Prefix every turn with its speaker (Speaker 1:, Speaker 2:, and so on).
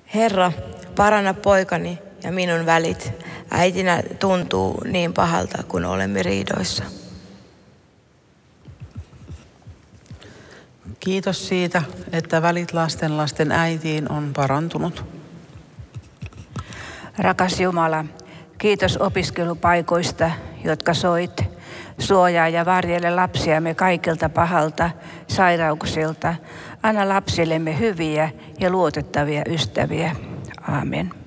Speaker 1: Herra, paranna poikani ja minun välit. Äitinä tuntuu niin pahalta, kun olemme riidoissa.
Speaker 2: Kiitos siitä, että välit lasten äitiin on parantunut.
Speaker 3: Rakas Jumala, kiitos opiskelupaikoista, jotka soit. Suojaa ja varjele lapsiamme kaikilta pahalta, sairauksilta. Anna lapsillemme hyviä ja luotettavia ystäviä. Aamen.